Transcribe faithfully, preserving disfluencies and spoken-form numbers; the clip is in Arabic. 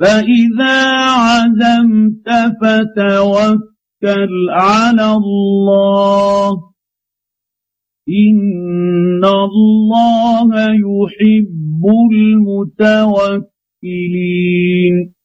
فإذا عزمت فتوكل على الله إن الله يحب المتوكلين